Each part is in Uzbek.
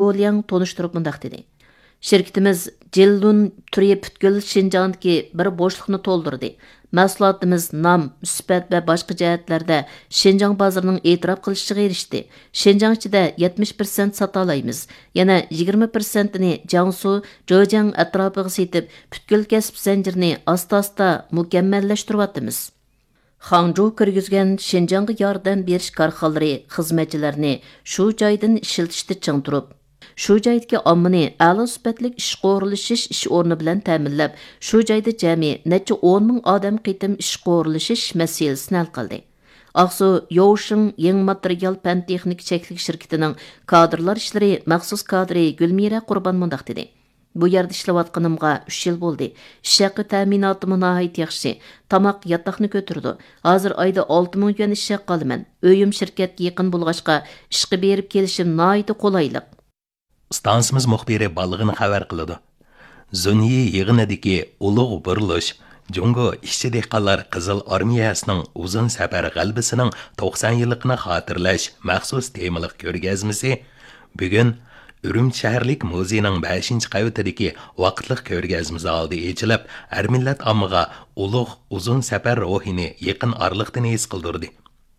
Guoliang tonuşturup mundaq dedi. Şirketimiz Jildun Türkiye Pütkül Şinjan'daki bir boşluqni toldurdu. Mahsulotimiz nam, müsbət və başqa cəhətlərdə Şinjan bazarının etiraf qilishigə erişdi. Şinjan ichida 70% sata alaymiz. Yana 20%ni Jiangsu, Zhejiang atrofiga setib, Pütkül kasb zanjirini asta-asta mukammallaştırıvatimiz. Hangzhou kirgizgan Şinjanga yordam berish korxonalari xizmatchilarini shu joydan ishlatishda ching turib, shu joydagi ommani a'lo sifatli ish qo'rilishish ish o'rni bilan ta'minlab, shu joyda jami necha 10 ming odam qitim ish qo'rilishish masalasini hal qildi. Aqsu Yoshing Yeng Material Pan Texnik cheklik shirkatining kadrlar ishlari maxsus kadri Gulmira Qurban mundaq dedi. Bu yerda ishlayotganimga 3 yil bo'ldi. Ish haqi ta'minotim nihoyat yaxshi. Tamoq yotoqni ko'tirdi. Hozir oyda 6 ming yuan ish haqi olaman. Uyim shirkatga yaqin bo'lg'achqa ishga berib kelishim nihoyat qulaylik. Stansimiz muxbiri balığını xabar qiladi. Zunyi yig'inidagi ulug' burilish Jungo ishchi dehqonlar Qizil armiyasining uzun safar g'alabasining 90 yilligini xotirlash maxsus temalik ko'rgazmasi bugun Urumchi shaharlik muzeyning 5-qavatidagi vaqtliq ko'rgazmasi oldi echilib, har millat ommaga ulug' uzun safar ruhini yaqin orliqdan his qildirdi.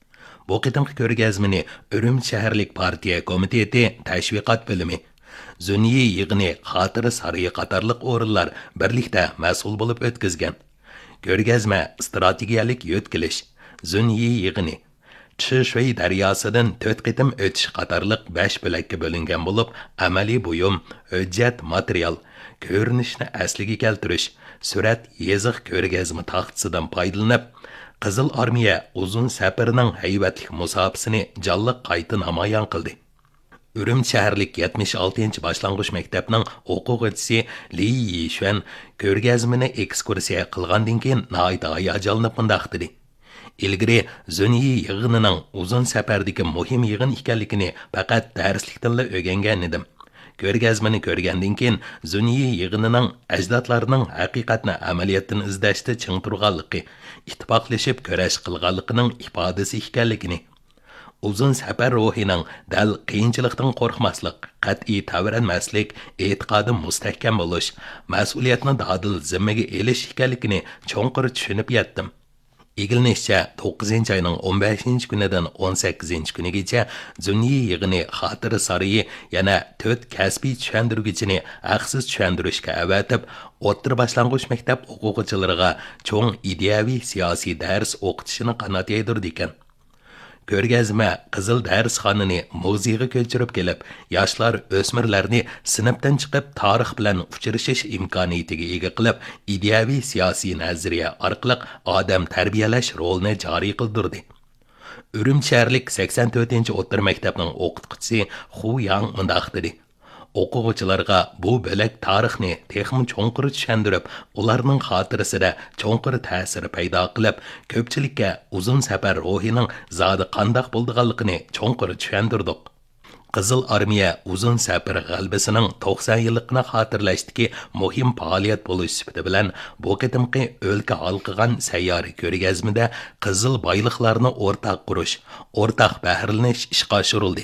Bu qitimqi ko'rgazmani Urumchi shaharlik partiya komiteti tashviqot bo'limi Zunyi yig'ini xotira sariyi qatorliq o'rinlar birlikda mas'ul bo'lib o'tkazgan. Ko'rgazma strategiyalik yo'tkilish Zunyi yig'ini Chishui daryosidan 4 qitim o'tish qatorliq 5 bo'lakka bo'lingan bo'lib, amaliy buyum, hujjat, material, ko'rinishni asliga keltirish, surat, yeziq ko'rgazma taxtisidan foydalanib, Qizil armiya uzun safarining haybatlik musofasini jonliq qayta namoyon qildi. Urumchi shaharlik 76 boshlang'ich maktabning o'quvchisi Li Yishuan ko'rgazmani ekskursiya qilgandan keyin nihoyat hayajonlanib mundaq dedi. Ilgari Zunyi yig'inining uzun safardagi muhim yig'in ekanligini faqat darslikdan o'rgangan edim. Ko'rgazmani ko'rgandan keyin Zunyi yig'inining ajdodlarining haqiqatni amaliyotdan izlashda ching turganligi, ittifoqlashib kurash qilganligining ifodasi ekanligini, uzun safar ruhining dal qiyinchilikdan qo'rqmaslik, qat'iy tavranmaslik, e'tiqodi mustahkam bo'lish, mas'uliyatni dadil zimmaga elish ekanligini cho'nqir tushunib yetdim. Egilinishcha 9 ayning 15 kunidan 18 kunigacha Zunyi yig'ini xotira sariyi yana 4 kasbiy tushundirgichini haqsiz tushuntirishga avatib, o'rta boshlang'ich maktab o'quvchilariga cho'ng ideyaviy siyosiy dars o'qitishini qanot yaydirdi ekan. Ko'rgazma Qizil darsxonani muzeyga ko'chirib kelib, yoshlar o'smirlarni sinfdan chiqib tarix bilan uchrashish imkoniyatiga ega qilib, ideyaviy siyosiy nazariya orqali odam tarbiyalash rolini joriy qildirdi. Urumchi shaharlik 84-o'rta maktabning o'qituvchisi Hu Yang mundaq dedi. O'quvchilarga bu bo'lak tarixni texmi cho'nqir tushuntirib, ularning xotirasida cho'nqir ta'sir paydo qilib, ko'pchilikka uzun safar ruhining zodi qandoq bo'lganligini cho'nqir tushuntirdik. Qizil armiya uzun safar g'alabasining 90 yilligini xotirlashdagi muhim faoliyat bo'lish sifati bilan bu qitimqi o'lka halqigan sayyori ko'rgazmada qizil boyliqlarni o'rtaq qurish, o'rtaq bahrlanish ishga oshirildi.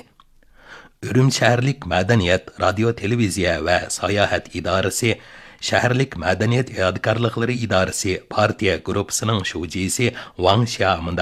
Urumchi shaharlik madaniyat, radio, televiziya va sayohat idorasi, shaharlik madaniyat yodgorliklari idorasi partiya guruhisining shujisi Wang Xia